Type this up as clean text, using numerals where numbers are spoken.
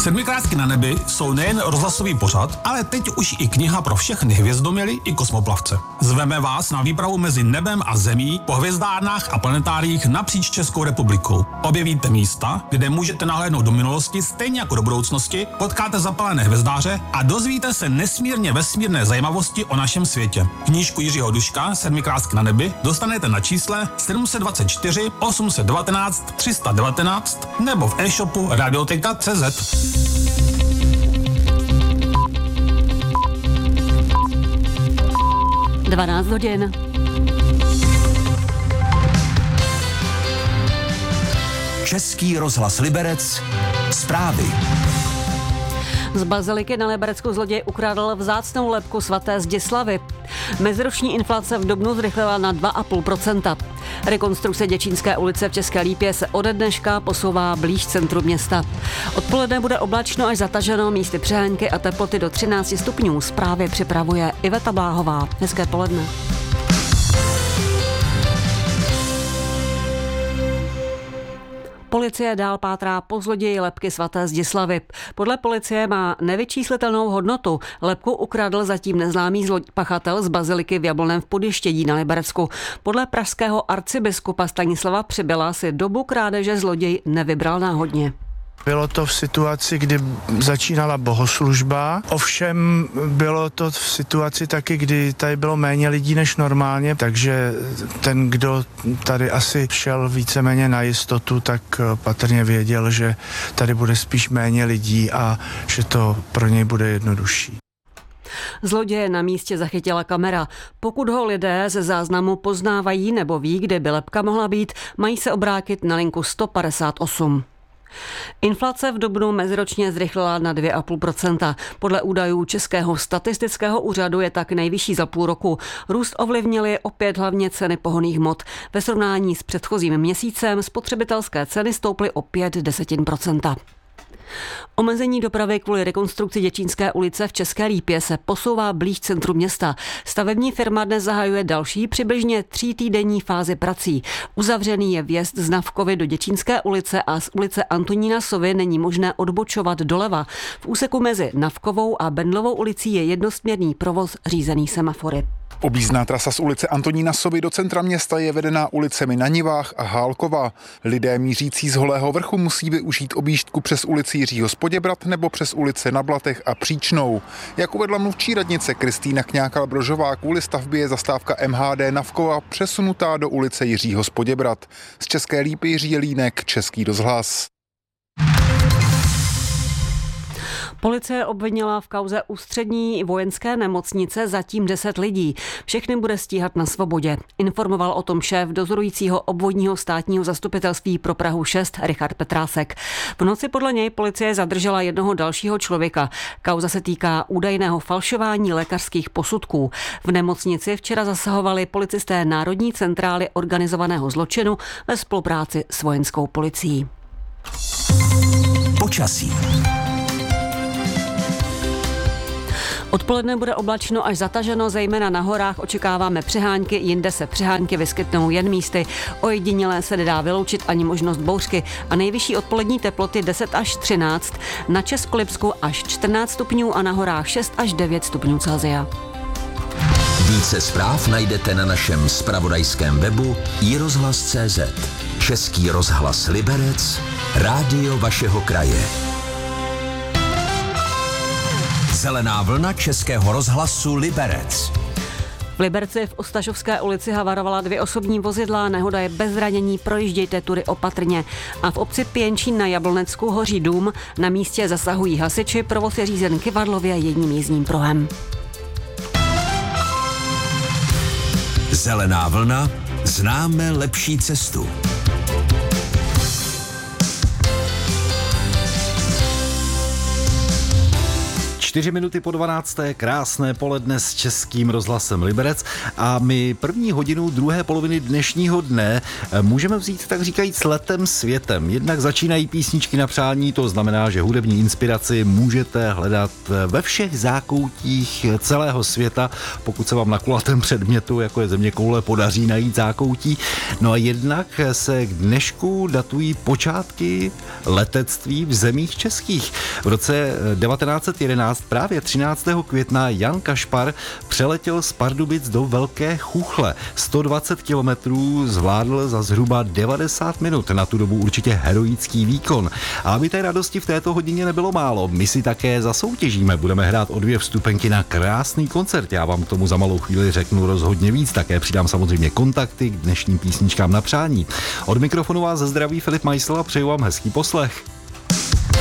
Sedmikrátky na nebi jsou nejen rozhlasový pořad, ale teď už i kniha pro všechny hvězdoměly i kosmoplavce. Zveme vás na výpravu mezi nebem a zemí po hvězdárnách a planetáriích napříč Českou republikou. Objevíte místa, kde můžete nahlédnout do minulosti stejně jako do budoucnosti, potkáte zapalené hvězdáře a dozvíte se nesmírně vesmírné zajímavosti o našem světě. Knížku Jiřího Duška Sedmikrátky na nebi dostanete na čísle 724 819 319 nebo v e-shopu radioteka.cz. 12 hodin. Český rozhlas Liberec. Zprávy. Z baziliky na Liberecku zloděj ukradl vzácnou lebku svaté Zdislavy. Meziroční inflace v dubnu zrychlila na 2,5%. Rekonstrukce Děčínské ulice v České Lípě se ode dneška posouvá blíž centru města. Odpoledne bude oblačno až zataženo, místy přehánky a teploty do 13 stupňů. Zprávy připravuje Iveta Bláhová. Hezké poledne. Policie dál pátrá po zloději lebky svaté Zdislavy. Podle policie má nevyčíslitelnou hodnotu. Lebku ukradl zatím neznámý pachatel z baziliky v Jablonném v Podještědí na Liberecku. Podle pražského arcibiskupa Stanislava Přibyla si dobu krádeže zloděj nevybral náhodně. Bylo to v situaci, kdy začínala bohoslužba, ovšem bylo to v situaci taky, kdy tady bylo méně lidí než normálně, takže ten, kdo tady asi šel víceméně na jistotu, tak patrně věděl, že tady bude spíš méně lidí a že to pro něj bude jednodušší. Zloděje na místě zachytila kamera. Pokud ho lidé ze záznamu poznávají nebo ví, kde by lebka mohla být, mají se obrátit na linku 158. Inflace v dubnu meziročně zrychlila na 2,5%. Podle údajů Českého statistického úřadu je tak nejvyšší za půl roku. Růst ovlivnily opět hlavně ceny pohonných hmot. Ve srovnání s předchozím měsícem spotřebitelské ceny stouply o 0,5%. Omezení dopravy kvůli rekonstrukci Děčínské ulice v České Lípě se posouvá blíž centru města. Stavební firma dnes zahajuje další přibližně 3týdenní fázi prací. Uzavřený je vjezd z Navkovy do Děčínské ulice a z ulice Antonína Sovy není možné odbočovat doleva. V úseku mezi Navkovou a Bendlovou ulicí je jednosměrný provoz řízený semafory. Objízdná trasa z ulice Antonína Sovy do centra města je vedená ulicemi na Nivách a Hálkova. Lidé mířící z Holého Vrchu musí využít objížďku přes ulici Jiřího z Poděbrad nebo přes ulice na Blatech a Příčnou. Jak uvedla mluvčí radnice Kristýna Kňákal-Brožová, kvůli stavbě je zastávka MHD Navkova přesunutá do ulice Jiřího z Poděbrad. Z České Lípy Jiří Jelínek, Český rozhlas. Policie obvinila v kauze Ústřední vojenské nemocnice zatím 10 lidí. Všechny bude stíhat na svobodě. Informoval o tom šéf dozorujícího obvodního státního zastupitelství pro Prahu 6 Richard Petrásek. V noci podle něj policie zadržela jednoho dalšího člověka. Kauza se týká údajného falšování lékařských posudků. V nemocnici včera zasahovali policisté Národní centrály organizovaného zločinu ve spolupráci s vojenskou policií. Počasí. Odpoledne bude oblačno až zataženo, zejména na horách očekáváme přehánky, jinde se přehánky vyskytnou jen místy. Ojedinělé se nedá vyloučit ani možnost bouřky a nejvyšší odpolední teploty 10 až 13, na Českolipsku až 14 stupňů a na horách 6 až 9 stupňů Celsia. Více zpráv najdete na našem zpravodajském webu iRozhlas.cz. Český rozhlas Liberec, rádio vašeho kraje. Zelená vlna Českého rozhlasu Liberec. V Liberci v Ostašovské ulici havarovala 2 osobní vozidla, nehoda je bez zranění, projíždějte tudy opatrně. A v obci Pěnčín na Jablonecku hoří dům, na místě zasahují hasiči, provoz je řízen kyvadlově jedním jízdním pruhem. Zelená vlna, známe lepší cestu. 4 minuty po 12. Krásné poledne s Českým rozhlasem Liberec a my první hodinu druhé poloviny dnešního dne můžeme vzít tak říkajíc letem světem. Jednak začínají písničky na přání, to znamená, že hudební inspiraci můžete hledat ve všech zákoutích celého světa, pokud se vám na kulatém předmětu, jako je zeměkoule, podaří najít zákoutí. No a jednak se k dnešku datují počátky letectví v zemích českých. V roce 1911 právě 13. května Jan Kašpar přeletěl z Pardubic do Velké Chuchle. 120 kilometrů zvládl za zhruba 90 minut. Na tu dobu určitě heroický výkon. A aby té radosti v této hodině nebylo málo, my si také zasoutěžíme. Budeme hrát o 2 vstupenky na krásný koncert. Já vám k tomu za malou chvíli řeknu rozhodně víc. Také přidám samozřejmě kontakty k dnešním písničkám na přání. Od mikrofonu vás zdraví Filip Majsl a přeju vám hezký poslech.